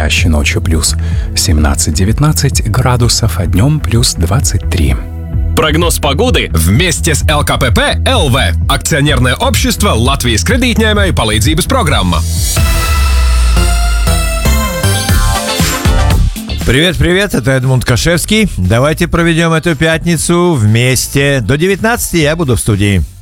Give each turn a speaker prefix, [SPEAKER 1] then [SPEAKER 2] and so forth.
[SPEAKER 1] настоящей ночью плюс 17-19 градусов, а днем плюс 23.
[SPEAKER 2] Прогноз погоды
[SPEAKER 3] вместе с ЛКПП ЛВ. Акционерное общество Латвijas kredītņēmēju palīdzības programma.
[SPEAKER 4] Привет, это Эдмунд Кашевский. Давайте проведем эту пятницу вместе. До 19 я буду в студии.